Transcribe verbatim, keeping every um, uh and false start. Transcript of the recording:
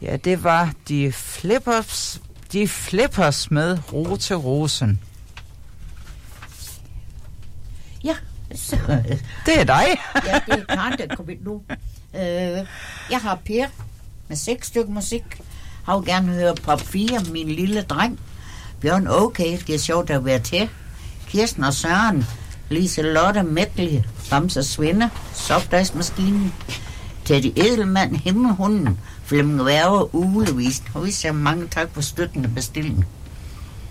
Ja, det var de flippers, de flippers med Ro til Rosen. Ja, så... Det er dig. Ja, det er Karen, der kommer ind nu. Øh, jeg har Per med seks stykker musik. Jeg vil gerne høre Pop fire, Min lille dreng. Bjørn Okay, det er sjovt at være til. Kirsten og Søren, Lise Lotte Mækli, Bamse Svinde, Softice-maskinen, Teddy Edelmann, Himmelhunden, Flemming Værge, Ugelevisen. Og vi siger mange tak for støttende bestilling.